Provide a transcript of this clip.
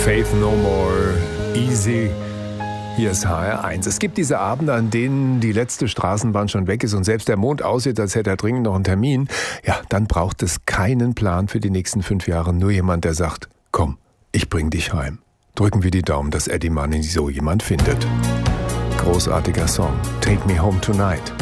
Faith No More, Easy. Hier ist HR1. Es gibt diese Abende, an denen die letzte Straßenbahn schon weg ist und selbst der Mond aussieht, als hätte er dringend noch einen Termin. Ja, dann braucht es keinen Plan für die nächsten 5 Jahre. Nur jemand, der sagt, komm, ich bring dich heim. Drücken wir die Daumen, dass Eddie Money so jemand findet. Großartiger Song. Take Me Home Tonight.